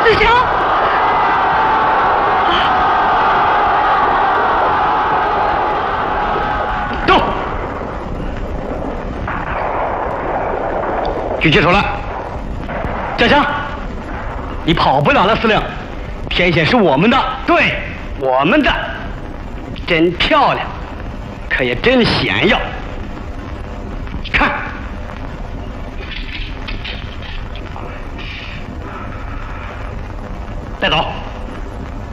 子祥。 举起手来， 家乡，你跑不了了，司令，天险是我们的， 对，我们的，真漂亮，可也真险要。看，带走。